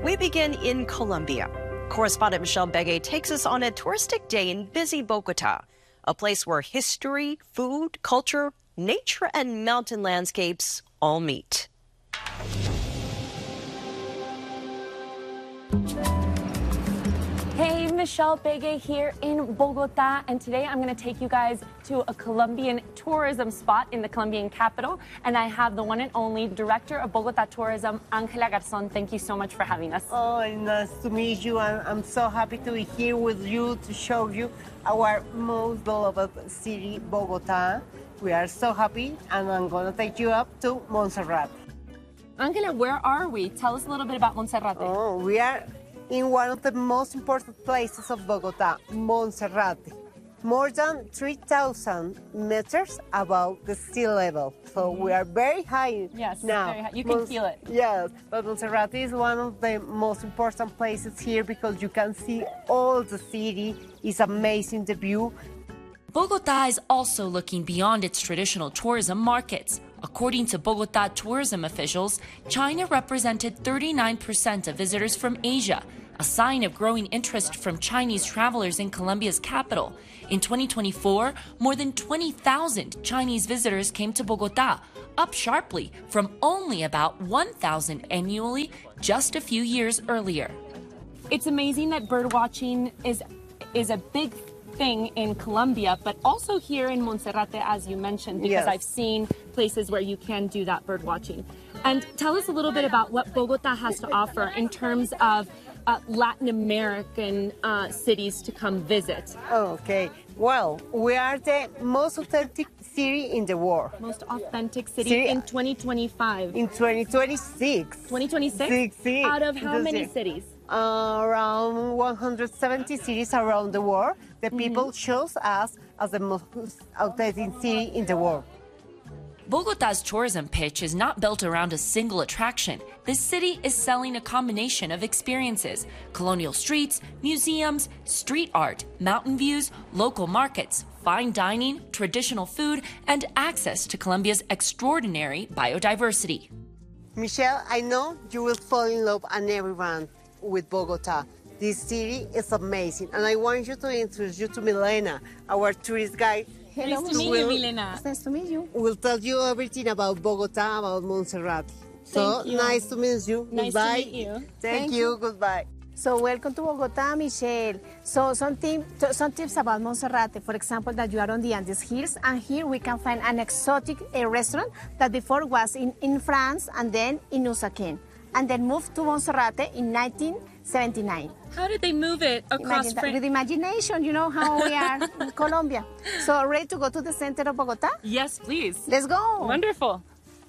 We begin in Colombia. Correspondent Michelle Begay takes us on a touristic day in busy Bogota, a place where history, food, culture, nature, and mountain landscapes all meet. Hey, Michelle Begay here in Bogota, and today I'm going to take you guys to a Colombian tourism spot in the Colombian capital, and I have the one and only Director of Bogota Tourism, Angela Garzon. Thank you so much for having us. Oh, nice to meet you, and I'm so happy to be here with you to show you our most beloved city, Bogota. We are so happy, and I'm going to take you up to Montserrat. Angela, where are we? Tell us a little bit about Montserrat. Oh, we are in one of the most important places of Bogota, Montserrat, more than 3,000 meters above the sea level. So we are very high now. Very high. You can feel it. Yes, but Montserrat is one of the most important places here because you can see all the city. It's amazing, the view. Bogota is also looking beyond its traditional tourism markets. According to Bogota tourism officials, China represented 39% of visitors from Asia, a sign of growing interest from Chinese travelers in Colombia's capital. In 2024, more than 20,000 Chinese visitors came to Bogota, up sharply from only about 1,000 annually just a few years earlier. It's amazing that bird watching is a big thing in Colombia, but also here in Monserrate, as you mentioned, because I've seen places where you can do that bird watching. And tell us a little bit about what Bogota has to offer in terms of Latin American cities to come visit. Okay, well, we are the most authentic city in the world. Most authentic city in 2025. In 2026. 2026? Out of how many cities? Around 170 cities around the world. The people chose us as the most authentic city in the world. Bogota's tourism pitch is not built around a single attraction. This city is selling a combination of experiences: colonial streets, museums, street art, mountain views, local markets, fine dining, traditional food, and access to Colombia's extraordinary biodiversity. Michelle, I know you will fall in love and everyone with Bogota. This city is amazing, and I want you to introduce you to Milena, our tourist guide. Hello, nice to meet you, Milena. Nice to meet you. We'll tell you everything about Bogota, about Montserrat. So nice to meet you. Nice Goodbye. to meet you. Thank you. Goodbye. So welcome to Bogota, Michelle. So some tips about Montserrat. For example, that you are on the Andes Hills, and here we can find an exotic restaurant that before was in France and then in Usaquén, and then moved to Montserrat in 1979. How did they move it across France? With imagination, you know how we are in Colombia. So ready to go to the center of Bogota? Yes, please. Let's go. Wonderful.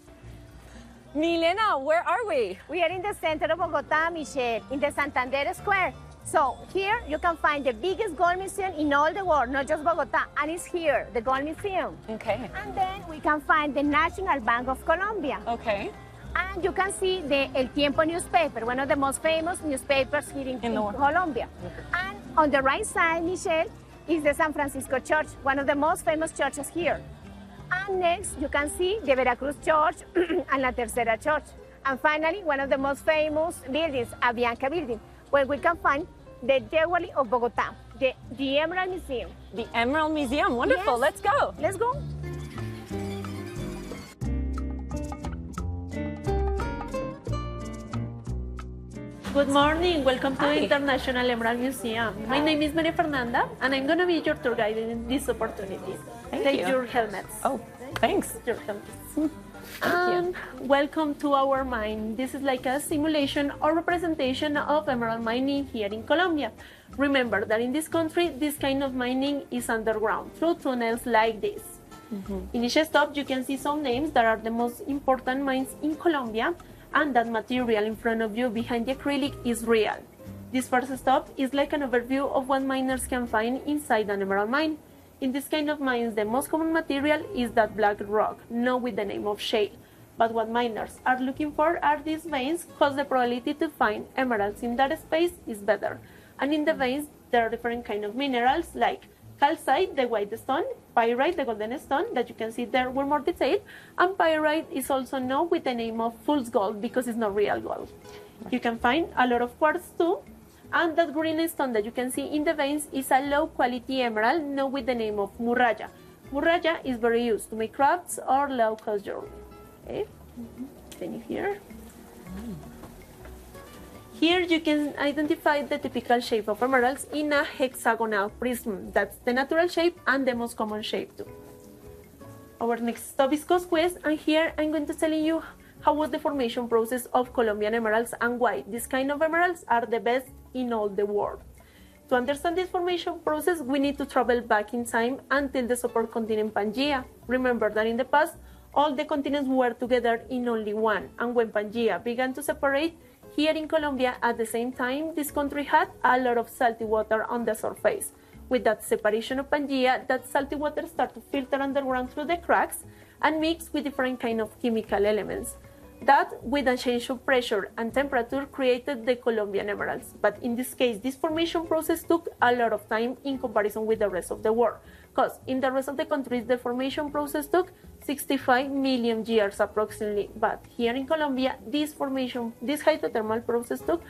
Milena, where are we? We are in the center of Bogota, Michelle, in the Santander Square. So here you can find the biggest gold museum in all the world, not just Bogota, and it's here, the Gold Museum. Okay. And then we can find the National Bank of Colombia. Okay. And you can see the El Tiempo newspaper, one of the most famous newspapers here in Colombia. And on the right side, Michelle, is the San Francisco Church, one of the most famous churches here. And next, you can see the Veracruz Church and La Tercera Church. And finally, one of the most famous buildings, Avianca Building, where we can find the Jewelry of Bogota, the Emerald Museum. The Emerald Museum, wonderful, let's go. Let's go. Good morning, welcome to the International Emerald Museum. My name is Maria Fernanda, and I'm going to be your tour guide in this opportunity. Take your helmets. Oh, thanks. Your helmets. Welcome to our mine. This is like a simulation or representation of emerald mining here in Colombia. Remember that in this country, this kind of mining is underground through tunnels like this. In each stop, you can see some names that are the most important mines in Colombia, and that material in front of you behind the acrylic is real. This first stop is like an overview of what miners can find inside an emerald mine. In this kind of mines, the most common material is that black rock, known with the name of shale. But what miners are looking for are these veins, because the probability to find emeralds in that space is better. And in the veins, there are different kinds of minerals like calcite, the white stone, Pyrite, the golden stone that you can see there with more detail, and pyrite is also known with the name of fool's gold because it's not real gold. You can find a lot of quartz too, and that green stone that you can see in the veins is a low quality emerald known with the name of murraja. Murraja is very used to make crafts or low cost jewelry. Okay, can you hear? Here you can identify the typical shape of emeralds in a hexagonal prism. That's the natural shape and the most common shape too. Our next stop is Cosquest, and here I'm going to tell you how was the formation process of Colombian emeralds and why these kind of emeralds are the best in all the world. To understand this formation process, we need to travel back in time until the supercontinent Pangaea. Remember that in the past, all the continents were together in only one, and when Pangaea began to separate, here in Colombia, at the same time, this country had a lot of salty water on the surface. With that separation of Pangaea, that salty water started to filter underground through the cracks and mix with different kind of chemical elements. That, with a change of pressure and temperature, created the Colombian emeralds. But in this case, this formation process took a lot of time in comparison with the rest of the world, because in the rest of the countries, the formation process took 65 million years approximately. But here in Colombia, this hydrothermal process took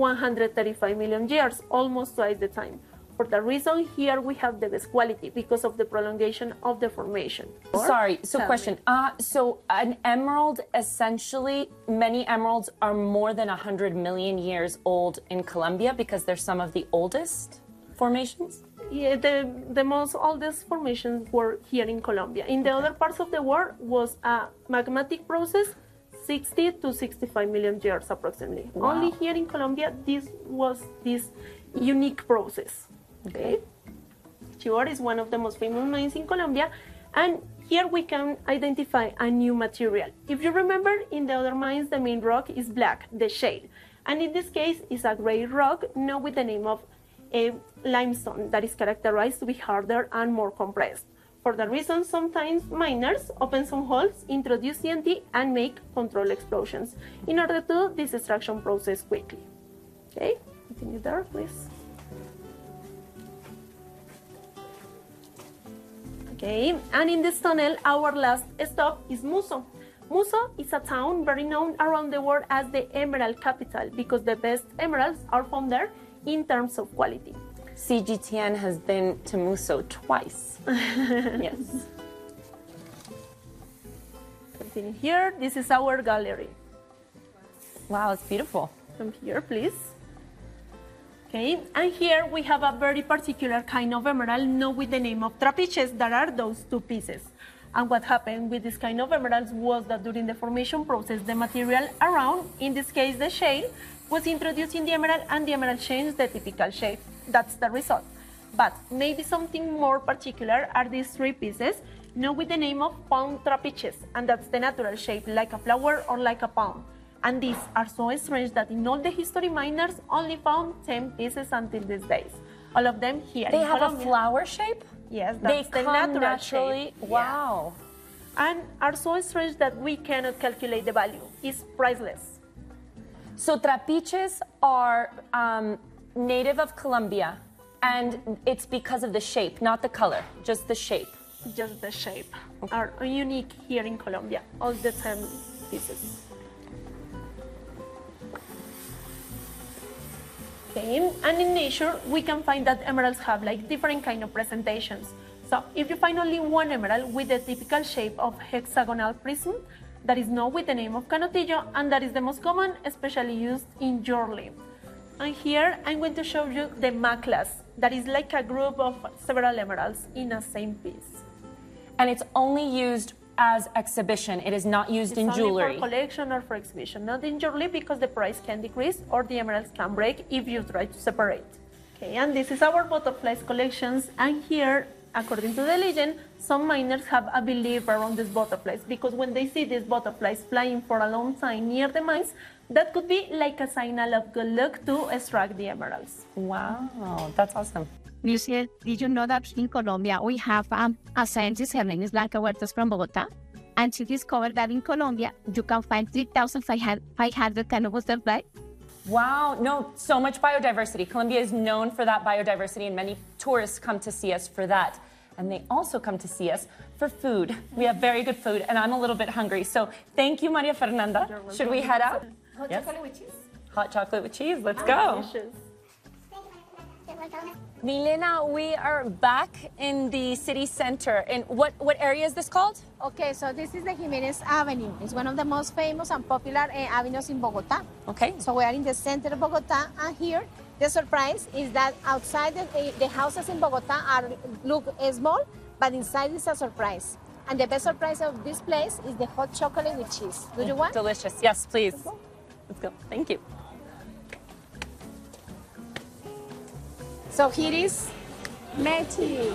135 million years, almost twice the time. For that reason, here we have the best quality because of the prolongation of the formation. Sorry, so question. So an emerald, essentially, many emeralds are more than 100 million years old in Colombia because they're some of the oldest formations? Yeah, the most oldest formations were here in Colombia. In the other parts of the world was a magmatic process, 60 to 65 million years approximately. Wow. Only here in Colombia, this was this unique process. Okay, Chivor is one of the most famous mines in Colombia, and here we can identify a new material. If you remember, in the other mines, the main rock is black, the shale, and in this case, is a gray rock known with the name of a limestone that is characterized to be harder and more compressed. For that reason, sometimes miners open some holes, introduce TNT, and make controlled explosions in order to do this extraction process quickly. Okay, continue there, please. Okay, and in this tunnel, our last stop is Muso. Muso is a town very known around the world as the emerald capital because the best emeralds are found there in terms of quality. CGTN has been to Muso twice. Yes. Continue here. This is our gallery. Wow, it's beautiful. Come here, please. Okay, and here we have a very particular kind of emerald known with the name of trapiches, that are those two pieces. And what happened with this kind of emeralds was that during the formation process, the material around, in this case the shale, was introduced in the emerald and the emerald changed the typical shape. That's the result. But maybe something more particular are these three pieces known with the name of palm trapiches, and that's the natural shape, like a flower or like a palm. And these are so strange that in all the history miners only found 10 pieces until these days. All of them here They in have Colombia. A flower shape? Yes, that's the natural naturally. shape. Wow. Yeah. And are so strange that we cannot calculate the value. It's priceless. So trapiches are native of Colombia, and it's because of the shape, not the color, just the shape. Just the shape. Okay. Are unique here in Colombia. All the 10 pieces. Okay. And in nature, we can find that emeralds have like different kind of presentations. So if you find only one emerald with the typical shape of hexagonal prism, that is known with the name of canotillo, and that is the most common, especially used in jewelry. And here I'm going to show you the maclas, that is like a group of several emeralds in a same piece. And it's only used as exhibition. It is not used in jewelry. Only for collection or for exhibition, not in jewelry, because the price can decrease or the emeralds can break if you try to separate. Okay, and this is our butterflies collections, and here, according to the legend, some miners have a belief around these butterflies because when they see these butterflies flying for a long time near the mines, that could be like a signal of good luck to extract the emeralds. Wow, that's awesome. Lucia, did you know that in Colombia we have a scientist, her name is Blanca Huertas from Bogota, and she discovered that in Colombia you can find 3,500 kind of butterflies. Wow, no, so much biodiversity. Colombia is known for that biodiversity, and many tourists come to see us for that. And they also come to see us for food. We have very good food, and I'm a little bit hungry. So thank you, Maria Fernanda. Should we head out? Hot chocolate with cheese? Hot chocolate with cheese. Let's go. Delicious. Milena, we are back in the city center. And what area is this called? Okay, so this is the Jimenez Avenue. It's one of the most famous and popular avenues in Bogota. Okay. So we are in the center of Bogota, and here the surprise is that outside the houses in Bogota look small, but inside is a surprise. And the best surprise of this place is the hot chocolate with cheese. Do you want? Delicious. Yes, please. Let's go. Thank you. So here is Mechi.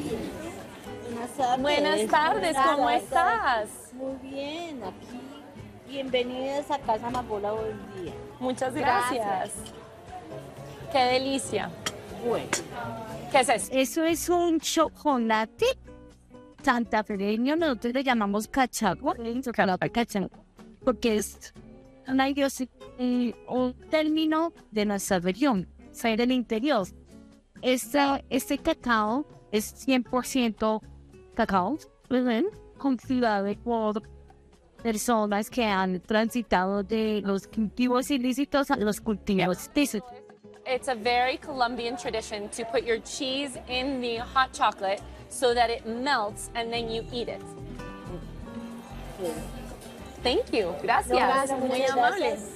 Buenas tardes, ¿cómo estás? Muy bien, aquí. Bienvenidos a Casa Amapola, buen día. Muchas gracias. Qué delicia. Bueno. ¿Qué es eso? Eso es un chocolate santafereño, nosotros le llamamos cachagua, porque es un término de nuestra región, ser del interior. Este cacao es 100% cacao, cultivado por personas que han transitado de los cultivos ilícitos a los cultivos lícitos. It's a very Colombian tradition to put your cheese in the hot chocolate so that it melts and then you eat it. Thank you. Gracias. No, gracias, Muy muchas amable. gracias.